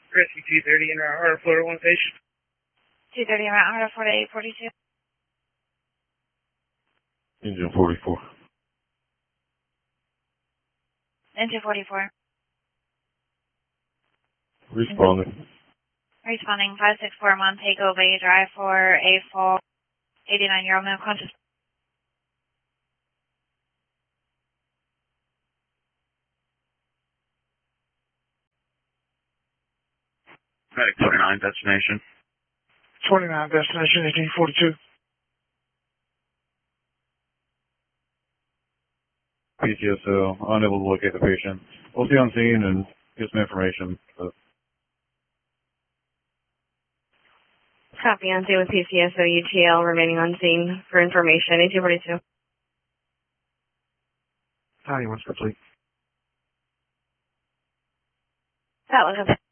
Rescue 230 in our Florida 1 station. 230 around Harder, Florida 842. Engine 44. Engine 44. Responding. Responding 564 Montego Bay Drive for a full 89-year-old male conscious. Medic 29, destination. 29, destination 1842. PTSO, unable to locate the patient. We'll see on scene and get some information. Copy on scene with PCSO UTL remaining on scene for information. 1842. Once complete. That was a